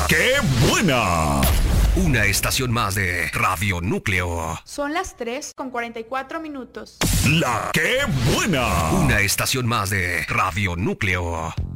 ¡Qué buena! Una estación más de Radio Núcleo. Son las 3:44. ¡La qué buena! Una estación más de Radio Núcleo.